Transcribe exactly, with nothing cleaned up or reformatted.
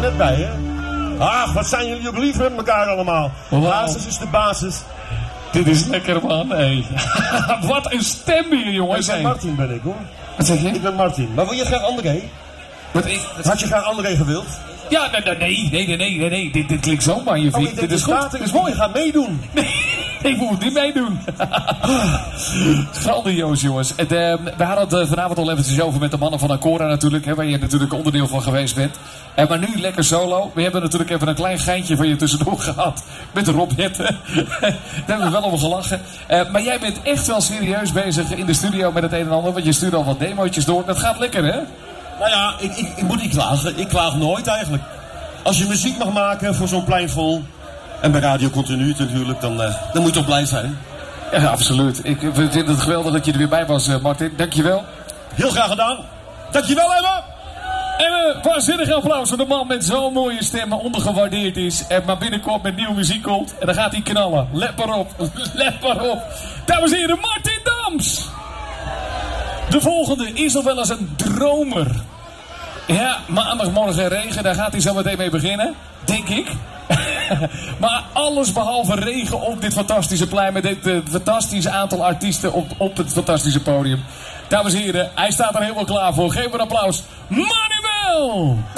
net bij, hè? Ach, wat zijn jullie ook lief met elkaar allemaal. Wow. Basis is de basis. Dit is lekker, man. Hey. Wat een stem hier, jongens. Ik ben Martin, ben ik, hoor. Wat zeg je? Ik ben Martin. Maar wil je graag André? Wat ik, wat... Had je graag André gewild? Ja, nee, nee, nee, nee, nee, nee, nee. Dit, dit klinkt zomaar, je Oh, vriend. ik denk Dit is dat goed. Dit is mooi, je gaat meedoen. Nee, ik moet niet meedoen. Grandioos, jongens. Het, uh, we hadden het uh, vanavond al eventjes over met de mannen van Acora natuurlijk, hè, waar je natuurlijk onderdeel van geweest bent. Uh, maar nu lekker solo. We hebben natuurlijk even een klein geintje van je tussendoor gehad met Rob Jetten. Daar hebben we wel over gelachen. Uh, maar jij bent echt wel serieus bezig in de studio met het een en ander, want je stuurt al wat demootjes door. Dat gaat lekker, hè? Nou ja, ik, ik, ik moet niet klagen. Ik klaag nooit eigenlijk. Als je muziek mag maken voor zo'n plein vol, en bij Radio Continu natuurlijk, dan, uh, dan moet je toch blij zijn. Ja, absoluut. Ik vind het geweldig dat je er weer bij was, uh, Martin. Dankjewel. Heel graag gedaan. Dankjewel, Emma. En een waanzinnig applaus voor de man met zo'n mooie stem, maar ondergewaardeerd is. En maar binnenkort met nieuwe muziek komt. En dan gaat hij knallen. Let maar op. Let maar op. Dames en heren, Martin Dams. De volgende is nog wel eens een dromer. Ja, maandagmorgen regen, daar gaat hij zo meteen mee beginnen. Denk ik. Maar alles behalve regen op dit fantastische plein met dit uh, fantastische aantal artiesten op, op het fantastische podium. Dames en heren, hij staat er helemaal klaar voor. Geef een applaus. Manuel!